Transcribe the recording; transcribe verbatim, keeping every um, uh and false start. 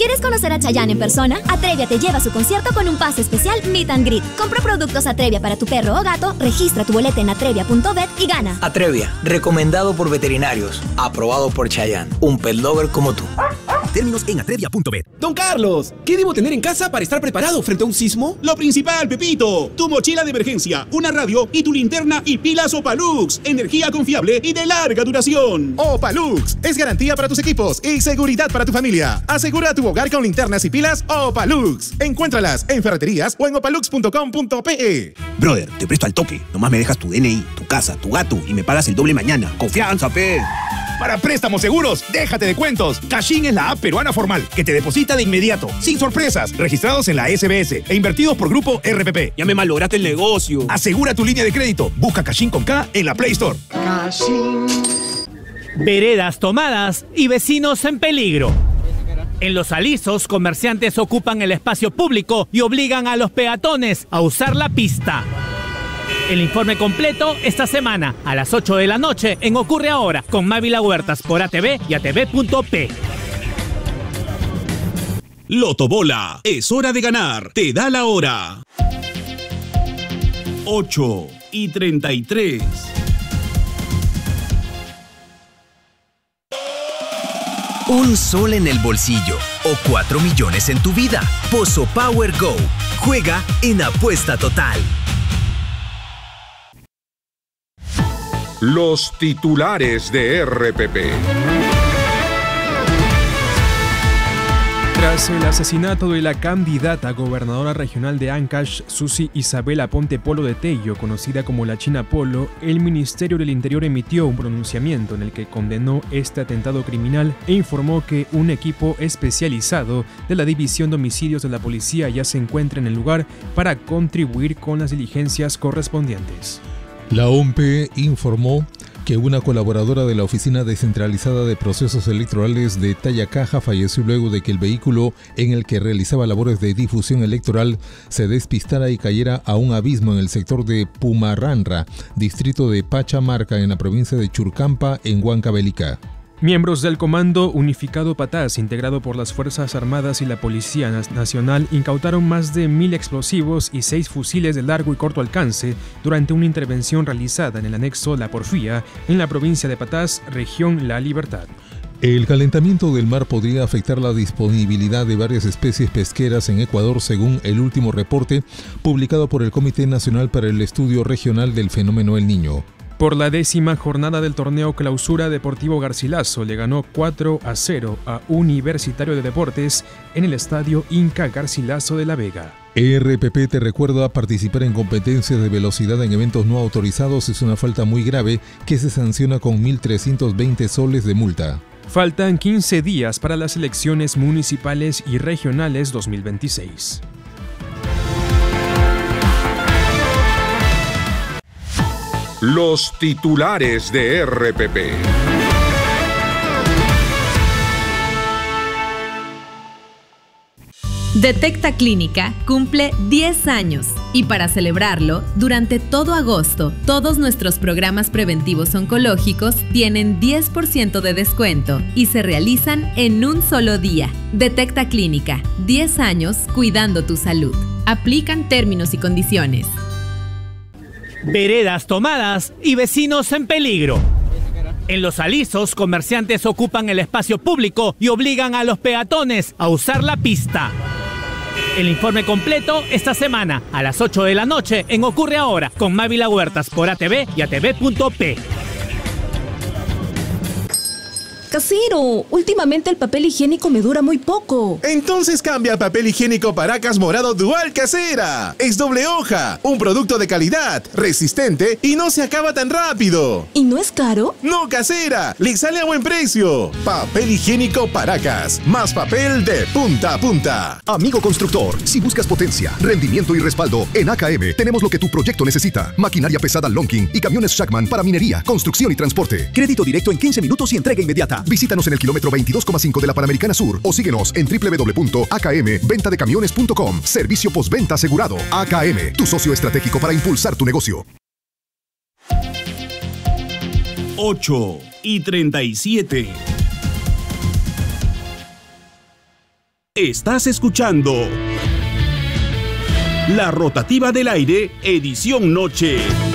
¿Quieres conocer a Chayanne en persona? Atrevia te lleva a su concierto con un pase especial Meet and Greet. Compra productos Atrevia para tu perro o gato, registra tu boleta en atrevia punto vet y gana. Atrevia, recomendado por veterinarios, aprobado por Chayanne, un pet lover como tú. Términos en atrevia punto vet. Don Carlos, ¿qué debo tener en casa para estar preparado frente a un sismo? Lo principal, Pepito, tu mochila de emergencia, una radio y tu linterna y pilas Opalux. Energía confiable y de larga duración. Opalux es garantía para tus equipos y seguridad para tu familia. Asegura tu hogar con linternas y pilas Opalux. Encuéntralas en ferreterías o en opalux punto com punto pe. Brother, te presto al toque. Nomás me dejas tu D N I, tu casa, tu gato y me pagas el doble mañana. Confianza, pe. Para préstamos seguros, déjate de cuentos. Cashín es la app peruana formal que te deposita de inmediato, sin sorpresas, registrados en la S B S e invertidos por Grupo R P P. Ya me malograste el negocio. Asegura tu línea de crédito. Busca Cashín con K en la Play Store. Cashín. Veredas tomadas y vecinos en peligro. En Los Alisos, comerciantes ocupan el espacio público y obligan a los peatones a usar la pista. El informe completo esta semana a las ocho de la noche en Ocurre Ahora con Mávila Huertas por A T V y A T V punto pe. Lotobola, es hora de ganar. Te da la hora. ocho y treinta y tres. Un sol en el bolsillo o cuatro millones en tu vida. Pozo Power Go. Juega en Apuesta Total. Los titulares de R P P. Tras el asesinato de la candidata gobernadora regional de Ancash, Susi Isabela Ponte Polo de Tello, conocida como la China Polo, el Ministerio del Interior emitió un pronunciamiento en el que condenó este atentado criminal e informó que un equipo especializado de la División de Homicidios de la Policía ya se encuentra en el lugar para contribuir con las diligencias correspondientes. La O M P E informó que una colaboradora de la Oficina Descentralizada de Procesos Electorales de Tayacaja falleció luego de que el vehículo en el que realizaba labores de difusión electoral se despistara y cayera a un abismo en el sector de Pumarranra, distrito de Pachamarca, en la provincia de Churcampa, en Huancavelica. Miembros del Comando Unificado Patás, integrado por las Fuerzas Armadas y la Policía Nacional, incautaron más de mil explosivos y seis fusiles de largo y corto alcance durante una intervención realizada en el anexo La Porfía, en la provincia de Patás, región La Libertad. El calentamiento del mar podría afectar la disponibilidad de varias especies pesqueras en Ecuador, según el último reporte publicado por el Comité Nacional para el Estudio Regional del Fenómeno El Niño. Por la décima jornada del torneo Clausura, Deportivo Garcilaso le ganó cuatro a cero a Universitario de Deportes en el estadio Inca Garcilaso de La Vega. R P P te recuerda: participar en competencias de velocidad en eventos no autorizados es una falta muy grave que se sanciona con mil trescientos veinte soles de multa. Faltan quince días para las elecciones municipales y regionales dos mil veintiséis. Los titulares de R P P. Detecta Clínica cumple diez años y para celebrarlo, durante todo agosto, todos nuestros programas preventivos oncológicos tienen diez por ciento de descuento y se realizan en un solo día. Detecta Clínica, diez años cuidando tu salud. Aplican términos y condiciones. Veredas tomadas y vecinos en peligro. En Los Alisos, comerciantes ocupan el espacio público y obligan a los peatones a usar la pista. El informe completo esta semana a las ocho de la noche en Ocurre Ahora con Mávila Huertas por A T V y A T V punto pe. Casero, últimamente el papel higiénico me dura muy poco. Entonces cambia a papel higiénico Paracas Morado Dual Casera. Es doble hoja, un producto de calidad, resistente y no se acaba tan rápido. ¿Y no es caro? No, Casera, le sale a buen precio. Papel higiénico Paracas, más papel de punta a punta. Amigo constructor, si buscas potencia, rendimiento y respaldo, en A K M tenemos lo que tu proyecto necesita. Maquinaria pesada Lonking y camiones Shackman para minería, construcción y transporte. Crédito directo en quince minutos y entrega inmediata. Visítanos en el kilómetro veintidós coma cinco de la Panamericana Sur o síguenos en doble u doble u doble u punto a k m venta de camiones punto com. Servicio postventa asegurado. A K M, tu socio estratégico para impulsar tu negocio. ocho y treinta y siete. Estás escuchando La Rotativa del Aire, edición noche.